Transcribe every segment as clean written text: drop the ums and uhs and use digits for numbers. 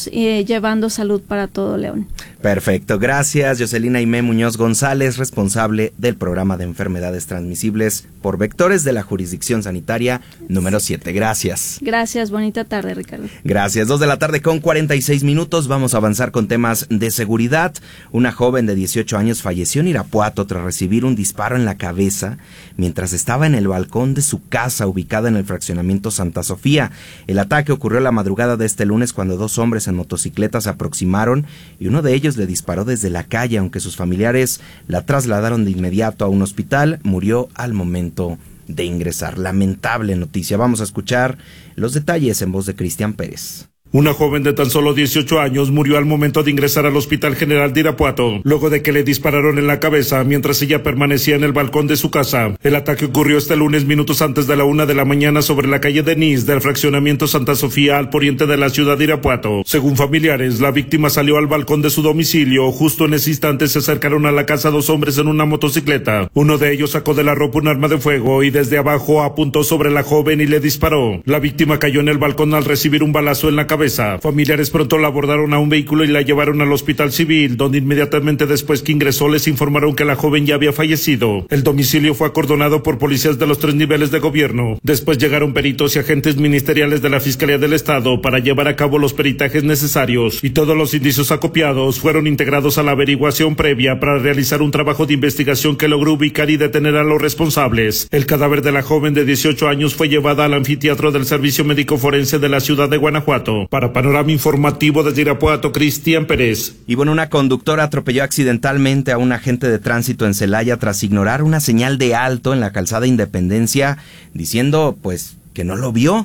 seguimos llevando salud para todo León. Perfecto, gracias Yoselina Aimé Muñoz González, responsable del programa de enfermedades transmisibles por vectores de la jurisdicción sanitaria número 7. Gracias. Gracias, bonita tarde, Ricardo. Gracias, 2:46 p.m. Vamos a avanzar con temas de seguridad. Una joven de 18 años falleció en Irapuato tras recibir un disparo en la cabeza mientras estaba en el balcón de su casa ubicada en el fraccionamiento Santa Sofía. El ataque ocurrió la madrugada de este lunes cuando dos hombres en motocicleta se aproximaron y uno de ellos le disparó desde la calle. Aunque sus familiares la trasladaron de inmediato a un hospital, murió al momento de ingresar. Lamentable noticia. Vamos a escuchar los detalles en voz de Cristian Pérez. Una joven de tan solo 18 años murió al momento de ingresar al Hospital General de Irapuato, luego de que le dispararon en la cabeza mientras ella permanecía en el balcón de su casa. El ataque ocurrió este lunes minutos antes de la 1 de la mañana sobre la calle Denis del fraccionamiento Santa Sofía al poniente de la ciudad de Irapuato. Según familiares, la víctima salió al balcón de su domicilio. Justo en ese instante se acercaron a la casa dos hombres en una motocicleta. Uno de ellos sacó de la ropa un arma de fuego y desde abajo apuntó sobre la joven y le disparó. La víctima cayó en el balcón al recibir un balazo en la cabeza. Familiares pronto la abordaron a un vehículo y la llevaron al hospital civil, donde inmediatamente después que ingresó les informaron que la joven ya había fallecido. El domicilio fue acordonado por policías de los 3 niveles de gobierno. Después llegaron peritos y agentes ministeriales de la Fiscalía del Estado para llevar a cabo los peritajes necesarios, y todos los indicios acopiados fueron integrados a la averiguación previa para realizar un trabajo de investigación que logró ubicar y detener a los responsables. El cadáver de la joven de 18 años fue llevada al anfiteatro del Servicio Médico Forense de la ciudad de Guanajuato. Para Panorama Informativo desde Irapuato, Cristian Pérez. Y bueno, una conductora atropelló accidentalmente a un agente de tránsito en Celaya tras ignorar una señal de alto en la calzada Independencia, diciendo pues que no lo vio.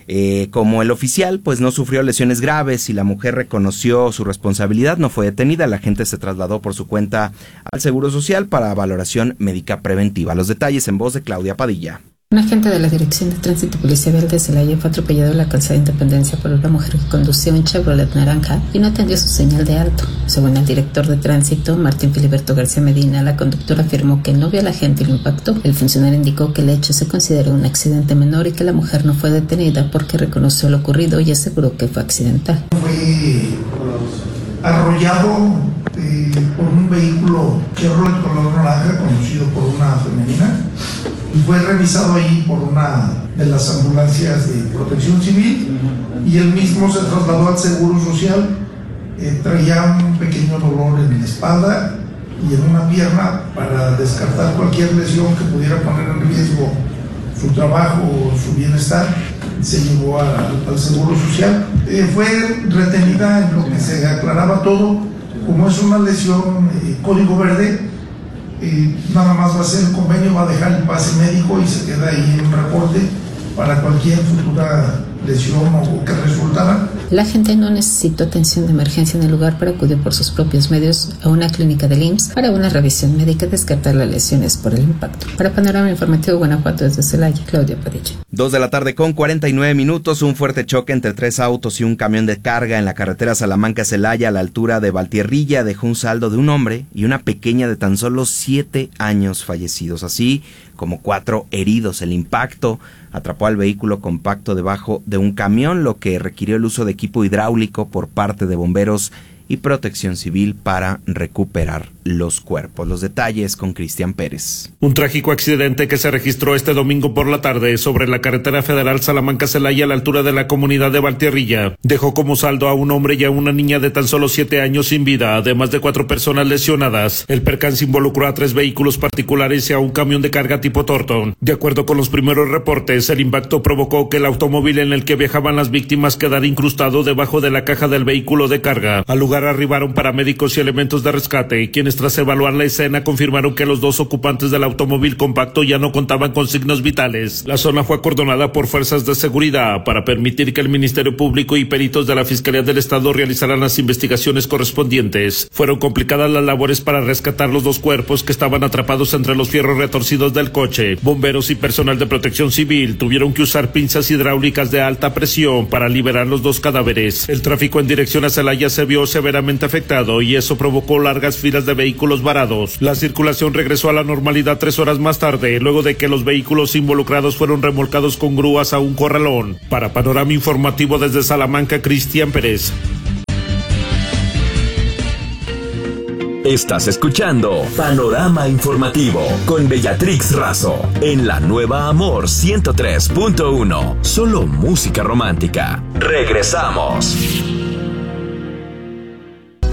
Como el oficial pues no sufrió lesiones graves y la mujer reconoció su responsabilidad, no fue detenida. La agente se trasladó por su cuenta al Seguro Social para valoración médica preventiva. Los detalles en voz de Claudia Padilla. Un agente de la Dirección de Tránsito Policial de Celaya fue atropellado en la calzada Independencia por una mujer que conducía un Chevrolet naranja y no atendió su señal de alto. Según el director de tránsito, Martín Filiberto García Medina, la conductora afirmó que no vio al agente y lo impactó. El funcionario indicó que el hecho se consideró un accidente menor y que la mujer no fue detenida porque reconoció lo ocurrido y aseguró que fue accidental. Fue arrollado por un vehículo Chevrolet color naranja conducido por una femenina. Y fue revisado ahí por una de las ambulancias de Protección Civil y él mismo se trasladó al Seguro Social. Traía un pequeño dolor en la espalda y en una pierna. Para descartar cualquier lesión que pudiera poner en riesgo su trabajo o su bienestar, se llevó al Seguro Social. Fue retenida en lo que se aclaraba todo. Como es una lesión código verde, nada más va a hacer el convenio, va a dejar el pase médico y se queda ahí en un reporte para cualquier futura lesión o que resultara. La agente no necesitó atención de emergencia en el lugar, pero acudió por sus propios medios a una clínica del IMSS para una revisión médica y descartar las lesiones por el impacto. Para Panorama Informativo Guanajuato desde Celaya, Claudia Padilla. 2:49 p.m. Un fuerte choque entre 3 autos y un camión de carga en la carretera Salamanca-Celaya a la altura de Valtierrilla dejó un saldo de un hombre y una pequeña de tan solo 7 años fallecidos, así como 4 heridos. El impacto atrapó al vehículo compacto debajo de un camión, lo que requirió el uso de equipo hidráulico por parte de bomberos y Protección Civil para recuperar los cuerpos. Los detalles con Cristian Pérez. Un trágico accidente que se registró este domingo por la tarde sobre la carretera federal Salamanca-Celaya a la altura de la comunidad de Valtierrilla dejó como saldo a un hombre y a una niña de tan solo 7 años sin vida, además de 4 personas lesionadas. El percance involucró a 3 vehículos particulares y a un camión de carga tipo Torton. De acuerdo con los primeros reportes, el impacto provocó que el automóvil en el que viajaban las víctimas quedara incrustado debajo de la caja del vehículo de carga. Al lugar arribaron paramédicos y elementos de rescate, quienes tras evaluar la escena confirmaron que los 2 ocupantes del automóvil compacto ya no contaban con signos vitales. La zona fue acordonada por fuerzas de seguridad para permitir que el Ministerio Público y peritos de la Fiscalía del Estado realizaran las investigaciones correspondientes. Fueron complicadas las labores para rescatar los 2 cuerpos que estaban atrapados entre los fierros retorcidos del coche. Bomberos y personal de Protección Civil tuvieron que usar pinzas hidráulicas de alta presión para liberar los 2 cadáveres. El tráfico en dirección a Celaya se vio severamente afectado y eso provocó largas filas de vehículos varados. La circulación regresó a la normalidad 3 horas más tarde, luego de que los vehículos involucrados fueron remolcados con grúas a un corralón. Para Panorama Informativo desde Salamanca, Cristian Pérez. Estás escuchando Panorama Informativo con Bellatrix Razo en la Nueva Amor 103.1. Solo música romántica. Regresamos.